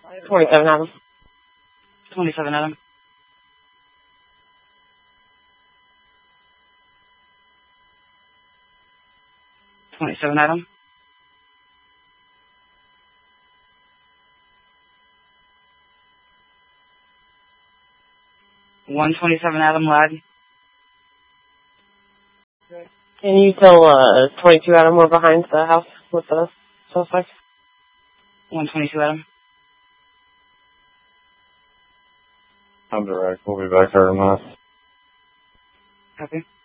27 Adam. 27 Adam. Adam. $127 Adam lag. Can you tell 22 Adam we're behind the house with the suspect? 122 Adam. I'm direct. We'll be back there in a minute. Copy.